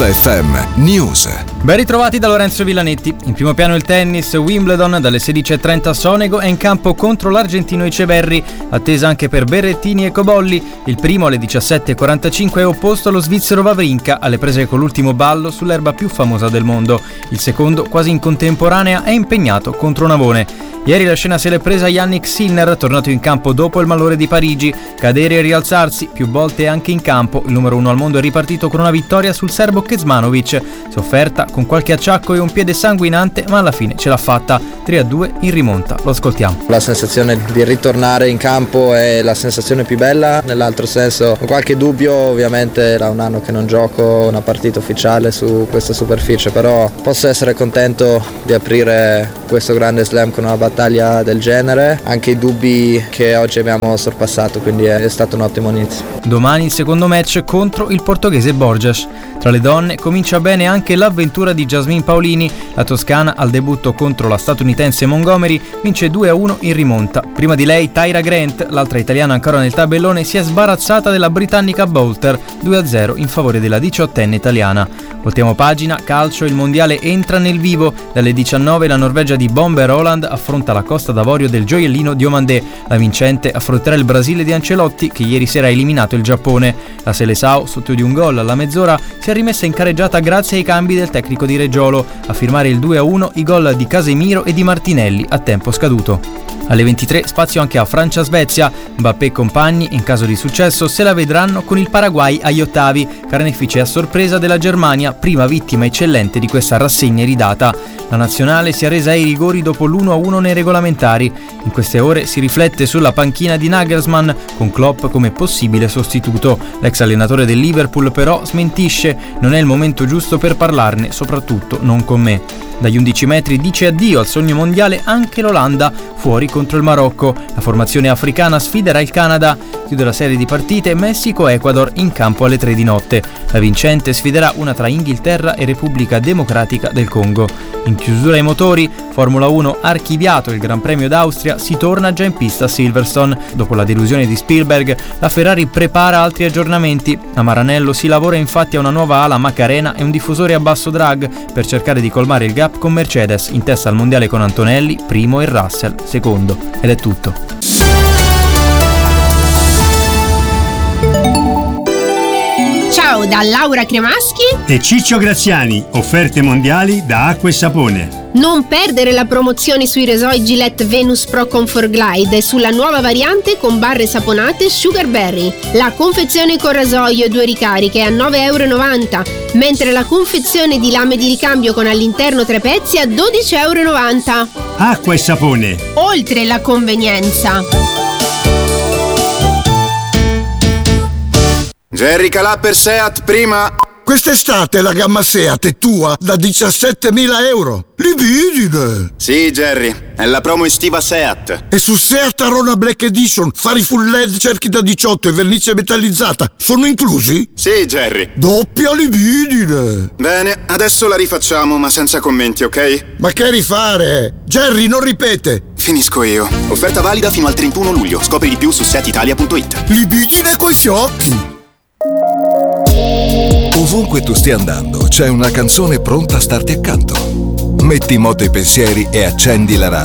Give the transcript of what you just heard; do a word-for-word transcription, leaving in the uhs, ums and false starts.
novanta F M News. Ben ritrovati da Lorenzo Villanetti. In primo piano il tennis, Wimbledon dalle sedici e trenta a Sonego è in campo contro l'argentino Echeverri, attesa anche per Berrettini e Cobolli. Il primo alle diciassette e quarantacinque è opposto allo svizzero Wawrinka, alle prese con l'ultimo ballo sull'erba più famosa del mondo. Il secondo, quasi in contemporanea, è impegnato contro Navone. Ieri la scena se l'è presa Yannick Sinner, tornato in campo dopo il malore di Parigi. Cadere e rialzarsi, più volte anche in campo, il numero uno al mondo è ripartito con una vittoria sul serbo Kecmanovic. Sofferta, con qualche acciacco e un piede sanguinante, ma alla fine ce l'ha fatta. tre a due in rimonta, lo ascoltiamo. La sensazione di ritornare in campo è la sensazione più bella, nell'altro senso ho qualche dubbio, ovviamente era un anno che non gioco una partita ufficiale su questa superficie, però posso essere contento di aprire questo grande slam con una battaglia del genere, anche i dubbi che oggi abbiamo sorpassato, quindi è stato un ottimo inizio. Domani il secondo match contro il portoghese Borges. Tra le donne comincia bene anche l'avventura di Jasmine Paolini. La toscana al debutto contro la statunitense Montgomery vince due a uno in rimonta. Prima di lei Tyra Grant, l'altra italiana ancora nel tabellone, si è sbarazzata della britannica Boulter, due a zero in favore della diciottenne italiana. Voltiamo pagina, calcio, il mondiale entra nel vivo. Dalle diciannove la Norvegia di Bomber Holland affronta la Costa d'Avorio del gioiellino Diomandé. La vincente affronterà il Brasile di Ancelotti, che ieri sera ha eliminato il Giappone. La Seleção, sotto di un gol alla mezz'ora, si è rimessa in careggiata grazie ai cambi del tecnico di Reggiolo. A firmare il due a uno i gol di Casemiro e di Martinelli a tempo scaduto. Alle ventitré spazio anche a Francia-Svezia. Mbappé e compagni, in caso di successo, se la vedranno con il Paraguay agli ottavi, carnefice a sorpresa della Germania, prima vittima eccellente di questa rassegna iridata. La nazionale si è resa ai rigori dopo l'uno a uno nei regolamentari. In queste ore si riflette sulla panchina di Nagelsmann, con Klopp come possibile sostituto. L'ex allenatore del Liverpool però smentisce: non è il momento giusto per parlarne, soprattutto non con me. Dagli undici metri dice addio al sogno mondiale anche l'Olanda, fuori contro il Marocco. La formazione africana sfiderà il Canada. Chiude la serie di partite Messico-Ecuador in campo alle tre di notte. La vincente sfiderà una tra Inghilterra e Repubblica Democratica del Congo. In chiusura ai motori, Formula uno archiviato il Gran Premio d'Austria, si torna già in pista a Silverstone. Dopo la delusione di Spielberg, la Ferrari prepara altri aggiornamenti. A Maranello si lavora infatti a una nuova ala Macarena e un diffusore a basso drag per cercare di colmare il gap con Mercedes, in testa al mondiale con Antonelli, primo, e Russell, secondo. Ed è tutto. Ciao da Laura Cremaschi e Ciccio Graziani, offerte mondiali da Acqua e Sapone. Non perdere la promozione sui rasoi Gillette Venus Pro Comfort Glide e sulla nuova variante con barre saponate Sugar Berry. La confezione con rasoio e due ricariche a nove e novanta euro, mentre la confezione di lame di ricambio con all'interno tre pezzi a dodici e novanta euro. Acqua e Sapone. Oltre la convenienza. Jerry Calà per Seat prima. Quest'estate la gamma Seat è tua da diciassettemila euro. Libidine! Sì, Jerry, è la promo estiva Seat. E su Seat Arona Black Edition, fari full L E D, cerchi da diciotto e vernice metallizzata sono inclusi? Sì, Jerry. Doppia libidine! Bene, adesso la rifacciamo, ma senza commenti, ok? Ma che rifare? Jerry, non ripete! Finisco io. Offerta valida fino al trentuno luglio. Scopri di più su seat italia punto it. Libidine coi fiocchi! Ovunque tu stia andando, c'è una canzone pronta a starti accanto. Metti in moto i pensieri e accendi la